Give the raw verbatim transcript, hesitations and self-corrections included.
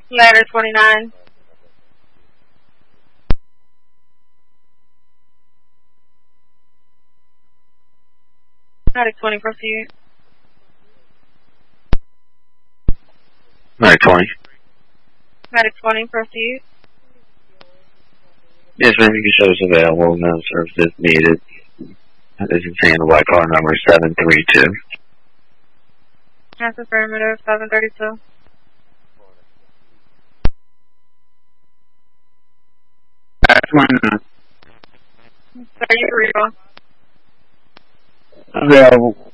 Ladder twenty-nine. Ladder twenty, proceed. Ladder twenty. Ladder twenty, proceed. Yes, ma'am, you can show us available, no services needed. This is saying the white car number seven three two. That's affirmative, seven thirty-two. That's one. Sir, you real. Available.